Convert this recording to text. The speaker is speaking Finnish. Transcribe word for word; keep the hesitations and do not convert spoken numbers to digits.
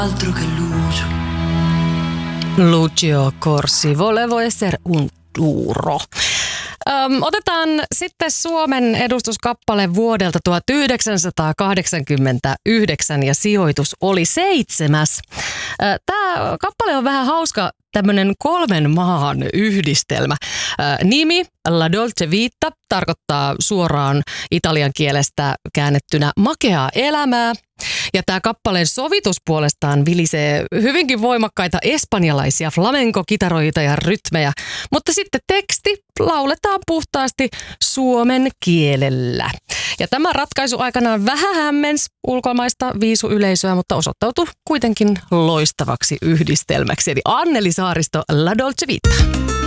Altro che Lucio. Lucio Corsi, volevo essere un duro. Öm, otetaan sitten Suomen edustuskappale vuodelta tuhatyhdeksänsataakahdeksankymmentäyhdeksän ja sijoitus oli seitsemäs. Tämä kappale on vähän hauska, tämmöinen kolmen maan yhdistelmä. Nimi La Dolce Vita tarkoittaa suoraan italian kielestä käännettynä makeaa elämää. Ja tämä kappaleen sovitus puolestaan vilisee hyvinkin voimakkaita espanjalaisia flamenco-kitaroita ja rytmejä, mutta sitten teksti lauletaan puhtaasti suomen kielellä. Ja tämä ratkaisu aikanaan vähän hämmensi ulkomaista viisuyleisöä, mutta osoittautui kuitenkin loistavaksi yhdistelmäksi. Eli Anneli Saaristo, La Dolce Vita.